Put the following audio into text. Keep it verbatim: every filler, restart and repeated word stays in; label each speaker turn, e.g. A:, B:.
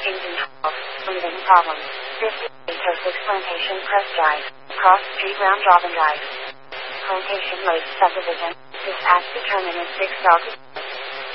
A: Engine twelve. Breathing problems. fifty-eight oh six Plantation Crest Drive. Cross Street Round Robin Drive. Plantation Lake Subdivision. Dispatch determinant six Dog.